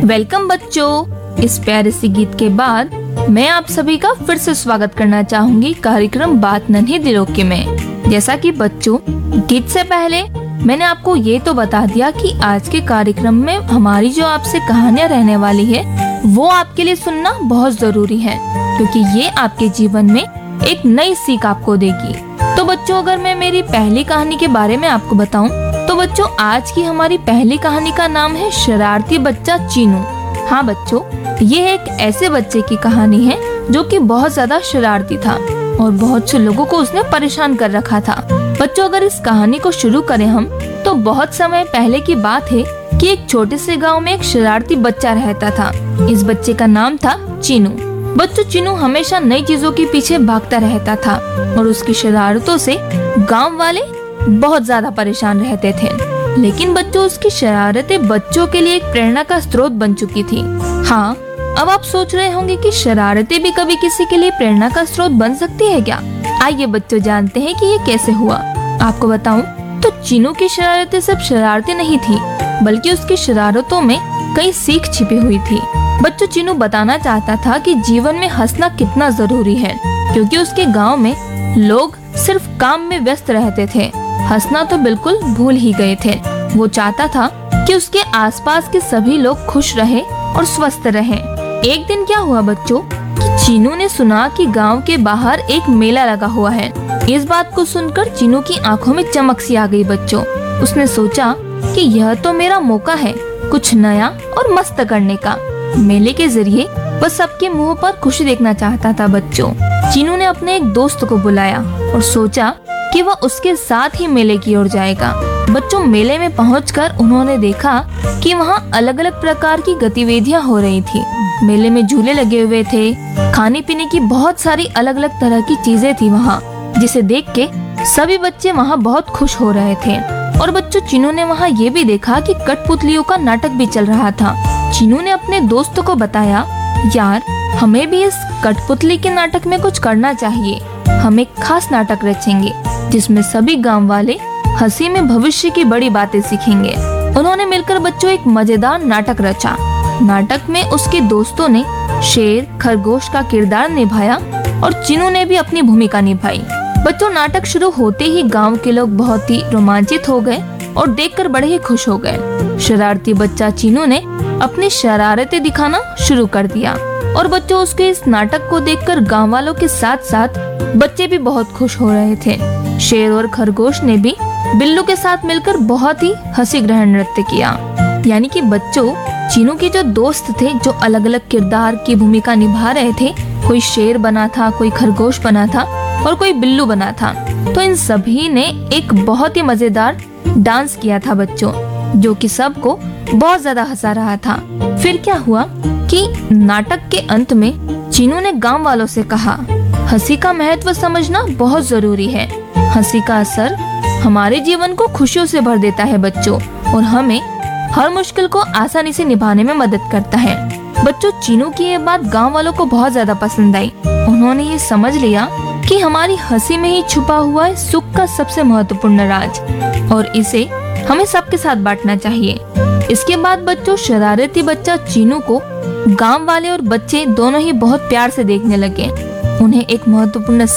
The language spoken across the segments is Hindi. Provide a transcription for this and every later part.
वेलकम बच्चों। इस प्यारे से गीत के बाद मैं आप सभी का फिर से स्वागत करना चाहूंगी कार्यक्रम बात नन्हे दिलों की में। जैसा कि बच्चों, गीत से पहले मैंने आपको ये तो बता दिया कि आज के कार्यक्रम में हमारी जो आपसे कहानियाँ रहने वाली है वो आपके लिए सुनना बहुत जरूरी है, क्योंकि ये आपके जीवन में एक नई सीख आपको देगी। तो बच्चों, अगर मैं मेरी पहली कहानी के बारे में आपको बताऊं तो बच्चों, आज की हमारी पहली कहानी का नाम है शरारती बच्चा चीनू। हाँ बच्चों, ये एक ऐसे बच्चे की कहानी है जो कि बहुत ज्यादा शरारती था और बहुत से लोगों को उसने परेशान कर रखा था। बच्चों, अगर इस कहानी को शुरू करें हम तो बहुत समय पहले की बात है कि एक छोटे से गांव में एक शरारती बच्चा रहता था। इस बच्चे का नाम था चीनू। बच्चों, चीनू हमेशा नई चीजों के पीछे भागता रहता था और उसकी शरारतों से गांव वाले बहुत ज्यादा परेशान रहते थे। लेकिन बच्चों, उसकी शरारतें बच्चों के लिए एक प्रेरणा का स्रोत बन चुकी थी। हाँ, अब आप सोच रहे होंगे कि शरारतें भी कभी किसी के लिए प्रेरणा का स्रोत बन सकती है क्या? आइए बच्चों, जानते हैं कि ये कैसे हुआ। आपको बताऊं तो चीनू की शरारतें सिर्फ शरारतें नहीं थी, बल्कि उसकी शरारतों में कई सीख छिपी हुई थी। बच्चों, चीनू बताना चाहता था कि जीवन में हंसना कितना जरूरी है, क्योंकि उसके गांव में लोग सिर्फ काम में व्यस्त रहते थे, हंसना तो बिल्कुल भूल ही गए थे। वो चाहता था कि उसके आसपास के सभी लोग खुश रहे और स्वस्थ रहें। एक दिन क्या हुआ बच्चों कि चीनू ने सुना कि गांव के बाहर एक मेला लगा हुआ है। इस बात को सुनकर चीनू की आंखों में चमक सी आ गई बच्चों। उसने सोचा कि यह तो मेरा मौका है कुछ नया और मस्त करने का। मेले के जरिए वह सबके मुंह पर खुशी देखना चाहता था। बच्चों, चीनू ने अपने एक दोस्त को बुलाया और सोचा कि वह उसके साथ ही मेले की ओर जाएगा। बच्चों, मेले में पहुंचकर उन्होंने देखा कि वहां अलग अलग प्रकार की गतिविधियां हो रही थी। मेले में झूले लगे हुए थे, खाने पीने की बहुत सारी अलग अलग तरह की चीजें थी वहां, जिसे देख के सभी बच्चे वहां बहुत खुश हो रहे थे। और बच्चों, चीनू ने वहां ये भी देखा कि कठपुतलियों का नाटक भी चल रहा था। चीनू ने अपने दोस्त को बताया, यार हमें भी इस कठपुतली के नाटक में कुछ करना चाहिए। हम एक खास नाटक रचेंगे जिसमें सभी गांव वाले हंसी में भविष्य की बड़ी बातें सीखेंगे। उन्होंने मिलकर बच्चों एक मजेदार नाटक रचा। नाटक में उसके दोस्तों ने शेर, खरगोश का किरदार निभाया और चीनू ने भी अपनी भूमिका निभाई। बच्चों, नाटक शुरू होते ही गांव के लोग बहुत ही रोमांचित हो गए और देखकर बड़े ही खुश हो गए। शरारती बच्चा चीनू ने अपनी शरारतें दिखाना शुरू कर दिया और बच्चों, उसके इस नाटक को देखकर गांव वालों के साथ साथ बच्चे भी बहुत खुश हो रहे थे। शेर और खरगोश ने भी बिल्लू के साथ मिलकर बहुत ही हंसी ग्रहण नृत्य किया। यानी कि बच्चों, चीनू के जो दोस्त थे जो अलग अलग किरदार की भूमिका निभा रहे थे, कोई शेर बना था, कोई खरगोश बना था और कोई बिल्लू बना था, तो इन सभी ने एक बहुत ही मजेदार डांस किया था बच्चों, जो कि सबको बहुत ज्यादा हंसा रहा था। फिर क्या हुआ कि नाटक के अंत में चीनू ने गांव वालों से कहा, हंसी का महत्व समझना बहुत जरूरी है। हंसी का असर हमारे जीवन को खुशियों से भर देता है बच्चों, और हमें हर मुश्किल को आसानी से निभाने में मदद करता है। बच्चों, चीनू की ये बात गांव वालों को बहुत ज्यादा पसंद आई। उन्होंने ये समझ लिया कि हमारी हंसी में ही छुपा हुआ है सुख का सबसे महत्वपूर्ण राज, और इसे हमें सबके साथ बांटना चाहिए। इसके बाद बच्चों, शरारती बच्चा चीनू को गांव वाले और बच्चे दोनों ही बहुत प्यार से देखने लगे। उन्हें एक महत्वपूर्ण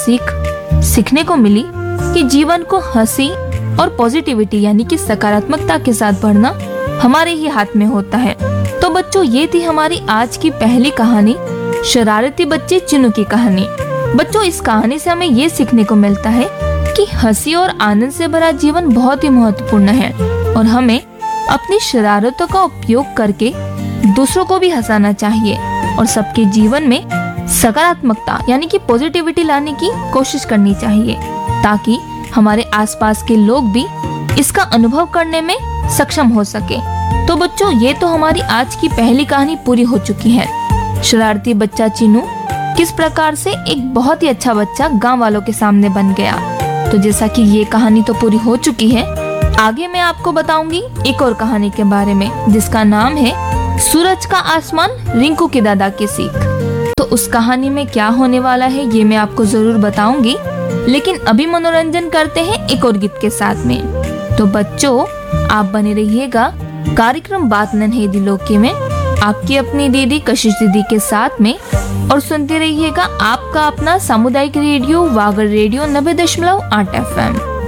सीखने को मिली कि जीवन को हंसी और पॉजिटिविटी यानी कि सकारात्मकता के साथ भरना हमारे ही हाथ में होता है। तो बच्चों, ये थी हमारी आज की पहली कहानी, शरारती बच्चे चीनू की कहानी। बच्चों, इस कहानी से हमें ये सीखने को मिलता है कि हंसी और आनंद से भरा जीवन बहुत ही महत्वपूर्ण है और हमें अपनी शरारतों का उपयोग करके दूसरों को भी हंसाना चाहिए और सबके जीवन में सकारात्मकता यानी कि पॉजिटिविटी लाने की कोशिश करनी चाहिए, ताकि हमारे आसपास के लोग भी इसका अनुभव करने में सक्षम हो सके। तो बच्चों, ये तो हमारी आज की पहली कहानी पूरी हो चुकी है। शरारती बच्चा चीनू किस प्रकार से एक बहुत ही अच्छा बच्चा गांव वालों के सामने बन गया। तो जैसा कि ये कहानी तो पूरी हो चुकी है, आगे मैं आपको बताऊंगी एक और कहानी के बारे में, जिसका नाम है सूरज का आसमान, रिंकू के दादा की सीख। तो उस कहानी में क्या होने वाला है ये मैं आपको जरूर बताऊंगी, लेकिन अभी मनोरंजन करते हैं एक और गीत के साथ में। तो बच्चों, आप बने रहिएगा कार्यक्रम बात नन्हे दिलों के में आपकी अपनी दीदी कशिश दीदी के साथ में, और सुनते रहिएगा आपका अपना सामुदायिक रेडियो वागर रेडियो 90.8 FM।